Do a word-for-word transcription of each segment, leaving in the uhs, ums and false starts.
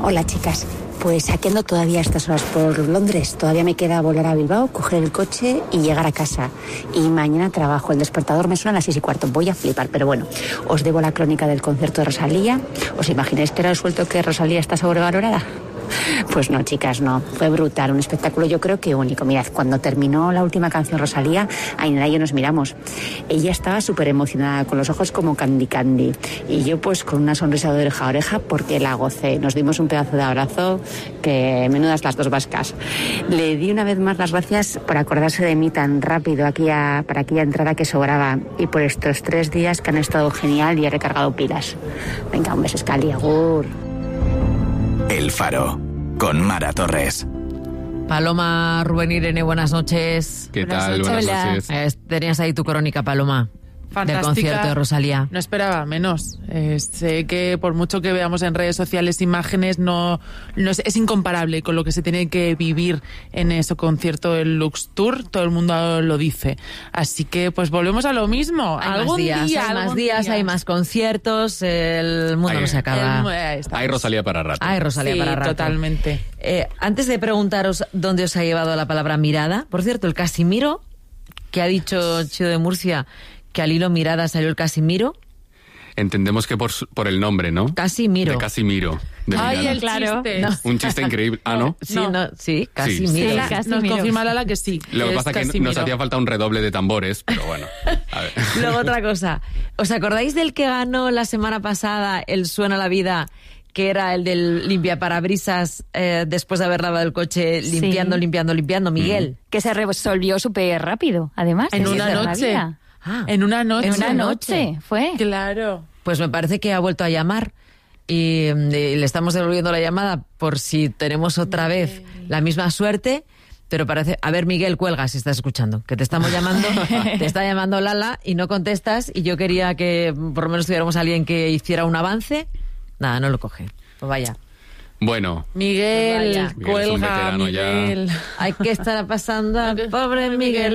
Hola, chicas. Pues aquí ando todavía a estas horas por Londres. Todavía me queda volar a Bilbao, coger el coche y llegar a casa. Y mañana trabajo. El despertador me suena a las seis y cuarto. Voy a flipar, pero bueno. Os debo la crónica del concierto de Rosalía. ¿Os imagináis que era suelto que Rosalía está sobrevalorada? Pues no, chicas, no. Fue brutal, un espectáculo yo creo que único. Mirad, cuando terminó la última canción Rosalía, Ainara y yo nos miramos. Ella estaba súper emocionada, con los ojos como Candy Candy. Y yo pues con una sonrisa de oreja a oreja porque la gocé. Nos dimos un pedazo de abrazo que menudas las dos vascas. Le di una vez más las gracias por acordarse de mí tan rápido aquella, para aquella entrada que sobraba y por estos tres días que han estado genial y he recargado pilas. Venga, un beso, Escali, agur. El Faro, con Mara Torres. Paloma, Rubén, Irene, buenas noches. ¿Qué buenas tal? Noches. Buenas noches. Eh, tenías ahí tu crónica, Paloma. Fantástica. Del concierto de Rosalía. No esperaba menos. Eh, sé que por mucho que veamos en redes sociales imágenes, no, no es, es incomparable con lo que se tiene que vivir en ese concierto del Lux Tour. Todo el mundo lo dice. Así que pues volvemos a lo mismo. Hay algún más días, día, hay más algún días, día. hay más conciertos. El mundo Hay- no se acaba. El- Hay Rosalía para rato. Hay Rosalía Sí, para rato. totalmente. Eh, antes de preguntaros dónde os ha llevado la palabra mirada, por cierto, el Casimiro, que ha dicho Chido de Murcia, que al hilo mirada salió el Casimiro. Entendemos que por, su- por el nombre, ¿no? Casimiro. De Casimiro. De Ay, Mirada. el Claro. chiste. No. Un chiste increíble. Ah, ¿no? Sí, No. no, sí, Casimiro. Sí, La- sí. nos Casimiro. confirma Lala que sí. Lo que es pasa es que Casimiro. nos hacía falta un redoble de tambores, pero bueno. A ver. Luego otra cosa. ¿Os acordáis del que ganó la semana pasada el Suena la Vida, que era el del limpiaparabrisas eh, después de haber lavado el coche, Sí. limpiando, limpiando, limpiando? Miguel. Que se resolvió súper rápido, además. En de una ser noche. rabia. Ah, En una noche. En una noche, fue. Claro. pues me parece que ha vuelto a llamar y, y le estamos devolviendo la llamada por si tenemos otra vez la misma suerte. Pero parece... A ver, Miguel, cuelga si estás escuchando. Que te estamos llamando, te está llamando Lala y no contestas. Y yo quería que por lo menos tuviéramos a alguien que hiciera un avance. Nada, no lo coge. Pues vaya. Bueno, Miguel, Vaya. Miguel es un cuelga, veterano ya. Miguel. Hay que estar pasando, pobre Miguel.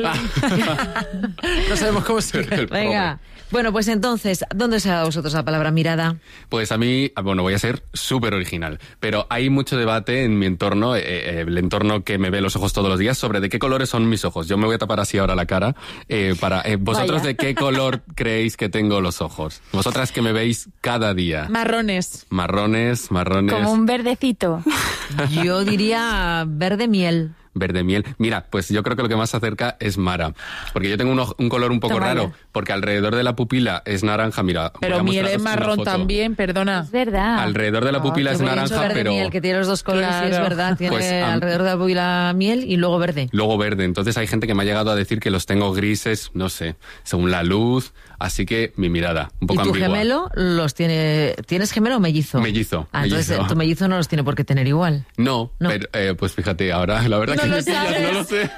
No sabemos cómo se... el Venga. Bueno, pues entonces, ¿dónde os ha dado a vosotros la palabra mirada? pues a mí, bueno, voy a ser súper original, pero hay mucho debate en mi entorno, eh, eh, el entorno que me ve los ojos todos los días, sobre de qué colores son mis ojos. Yo me voy a tapar así ahora la cara. Eh, para eh, ¿Vosotros Vaya. de qué color creéis que tengo los ojos? Vosotras que me veis cada día. Marrones. Marrones, marrones, Como un verdecito. Yo diría verde miel. verde miel. Mira, pues yo creo que lo que más se acerca es Mara, porque yo tengo un, ojo- un color un poco Toma raro, ya. porque alrededor de la pupila es naranja, mira. voy Pero a miel mostraros es una marrón foto. también, perdona. Es verdad. Alrededor de la pupila Ah, es qué bonito, naranja, verde pero miel, que tiene los dos colores, sí, es Claro. verdad. Tiene Pues, am- alrededor de la pupila miel y luego verde. luego verde. Entonces hay gente que me ha llegado a decir que los tengo grises, no sé, según la luz. Así que mi mirada, un ¿Y poco tu ambigua. gemelo los tiene... ¿Tienes gemelo o mellizo? Mellizo, Ah, entonces mellizo. tu mellizo no los tiene por qué tener igual. No, No. pero eh, pues fíjate, ahora la verdad No que lo me pillas, sabes. no lo sé.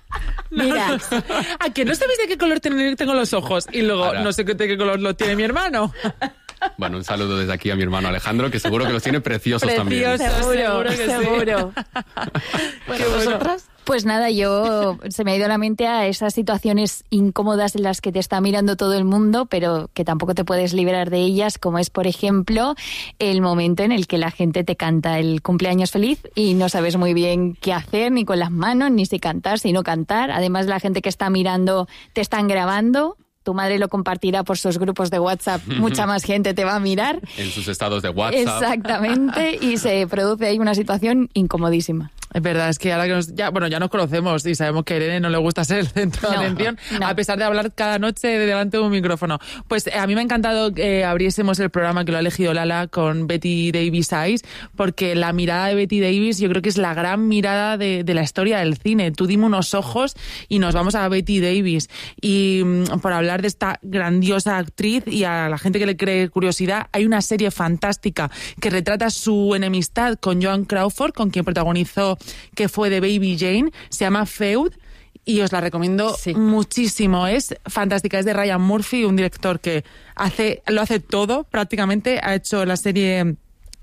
Mira, ¿A que no sabéis de qué color ten- tengo los ojos? Y luego, Ahora. no sé qué- de qué color lo tiene mi hermano. Bueno, un saludo desde aquí a mi hermano Alejandro, que seguro que los tiene preciosos también. Preciosos. seguro, Seguro que sí. seguro. Bueno, ¿vosotras? Pues nada, yo se me ha ido a la mente a esas situaciones incómodas en las que te está mirando todo el mundo, pero que tampoco te puedes librar de ellas, como es, por ejemplo, el momento en el que la gente te canta el cumpleaños feliz y no sabes muy bien qué hacer, ni con las manos, ni si cantar, si no cantar. Además, la gente que está mirando te están grabando. Tu madre lo compartirá por sus grupos de WhatsApp, mucha más gente te va a mirar. En sus estados de WhatsApp. Exactamente, y se produce ahí una situación incomodísima. Es verdad, es que ahora que nos, ya, bueno, ya nos conocemos y sabemos que a Irene no le gusta ser el centro de No, atención, no. a pesar de hablar cada noche delante de un micrófono. Pues eh, a mí me ha encantado que abriésemos el programa que lo ha elegido Lala con Betty Davis Eyes, porque la mirada de Betty Davis yo creo que es la gran mirada de, de la historia del cine. Tú dime unos ojos y nos vamos a Betty Davis. Y mm, por hablar de esta grandiosa actriz y a la gente que le cree curiosidad, hay una serie fantástica que retrata su enemistad con Joan Crawford, con quien protagonizó Que fue de Baby Jane, se llama Feud y os la recomiendo Sí. muchísimo. Es fantástica, es de Ryan Murphy, un director que hace lo hace todo prácticamente. Ha hecho la serie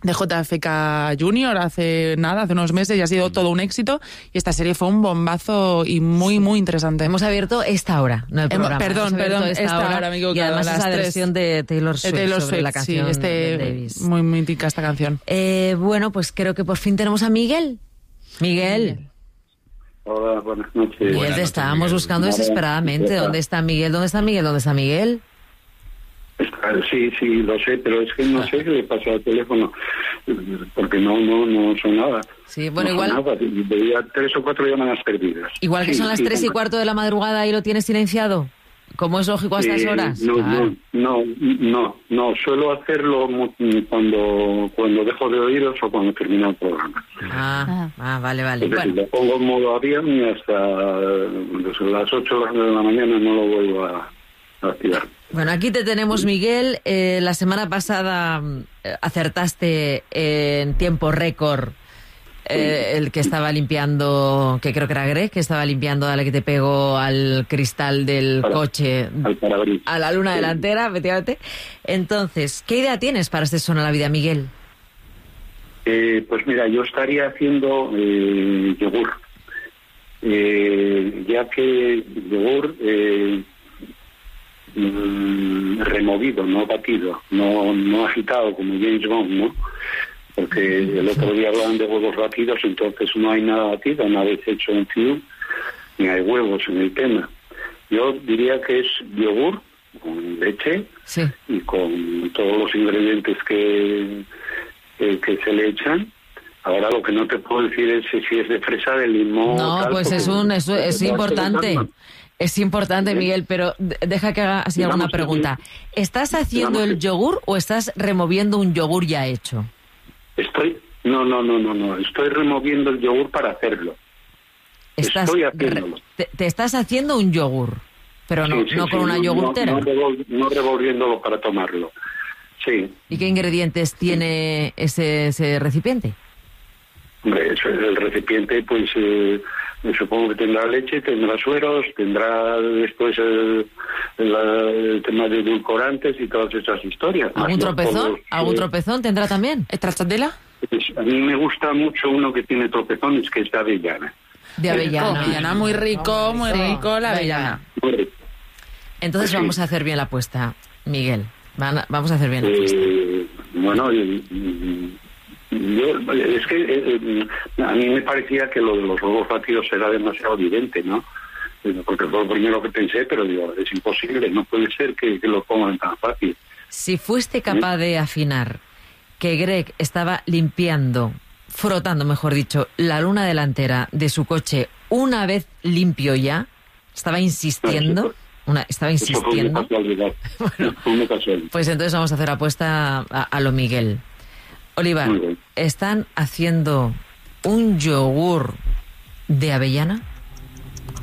de J F K Junior hace nada, hace unos meses, y ha sido todo un éxito. Y esta serie fue un bombazo y muy, muy interesante. Hemos abierto esta hora, no el programa. Perdón, perdón, esta, esta hora, hora amigo. Y además esa tres. versión de Taylor Swift, de Taylor sobre Swift, la canción sí, este, de Davis. Muy mítica esta canción. Eh, bueno, pues creo que por fin tenemos a Miguel. Miguel. Miguel. Hola, buenas noches. Miguel, Buenas te noches, estábamos Miguel. buscando desesperadamente. ¿Dónde está Miguel? ¿Dónde está Miguel? ¿Dónde está Miguel? Sí, sí, lo sé, pero es que no sé qué le pasa al teléfono, porque no no no sonaba. Sí, bueno, no igual... sonaba, veía tres o cuatro llamadas perdidas. Igual que Sí, son las sí, tres y no. cuarto de la madrugada y lo tienes silenciado. ¿Cómo es lógico a estas Eh, horas? No, Claro. no, no, no, no, suelo hacerlo mu- cuando cuando dejo de oíros o cuando termina el programa. Ah, ah, vale, vale. Es decir, Bueno, lo pongo en modo avión y hasta desde las ocho de la mañana no lo vuelvo a, a activar. bueno, aquí te tenemos, Miguel. Eh, la semana pasada eh, acertaste en tiempo récord eh, el que estaba limpiando, que creo que era Greg, que estaba limpiando a la que te pegó al cristal del Para- coche, Al parabrisas. a la luna Sí. delantera, efectivamente. Entonces, ¿qué idea tienes para este Suena la Vida, Miguel? Eh, pues mira, yo estaría haciendo eh, yogur, eh, ya que yogur eh, mm, removido, no batido, no no agitado como James Bond, ¿no? Porque el otro día hablaban de huevos batidos, entonces no hay nada batido, una vez hecho en Fiu, ni hay huevos en el tema. Yo diría que es yogur con leche Sí. y con todos los ingredientes que, que, que se le echan. Ahora lo que no te puedo decir es si es de fresa, de limón... No, tal, pues es porque- un es, es porque importante. no. Es importante, Sí. Miguel, pero de- deja que haga así Digamos alguna que pregunta. ¿Estás haciendo Digamos el que- yogur o estás removiendo un yogur ya hecho? Estoy... No, no, no, no, no. Estoy removiendo el yogur para hacerlo. Estás Estoy re- haciéndolo. te, te estás haciendo un yogur, pero no, Sí, sí, no sí, con una no- yogurtera. No, no, revol- no revolviéndolo para tomarlo. Sí. ¿Y qué ingredientes tiene ese, ese recipiente? Hombre, eso es el recipiente, pues eh, supongo que tendrá leche, tendrá sueros, tendrá después el, el, el tema de edulcorantes y todas esas historias. ¿Algún Más los tropezón? polvos, ¿Algún eh, tropezón tendrá también? ¿Stracciatella? pues, a mí me gusta mucho uno que tiene tropezones, que es de avellana. De avellana. Avellana, muy rico, muy Sí, rico la avellana. Muy rico. Entonces Sí. vamos a hacer bien la apuesta, Miguel. Van a- vamos a hacer bien la apuesta. Eh, bueno, y- y- yo, es que eh, eh, a mí me parecía que lo de los huevos batidos era demasiado evidente, ¿no? Eh, Porque fue lo primero que pensé, pero digo, es imposible, no puede ser que, que lo pongan tan fácil. Si fuiste capaz de afinar que Greg estaba limpiando, frotando, mejor dicho, la luna delantera de su coche una vez limpio ya, estaba insistiendo, una, estaba Eso fue una insistiendo, casualidad. Fue una casualidad. pues entonces vamos a hacer apuesta a, a lo Miguel. Olivar, Muy bien. ¿están haciendo un yogur de avellana?